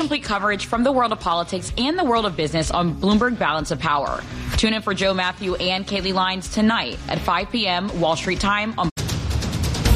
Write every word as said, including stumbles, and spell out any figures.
complete coverage from the world of politics and the world of business on Bloomberg Balance of Power. Tune in for Joe Matthew and Kaylee Lines tonight at five p.m. Wall Street time on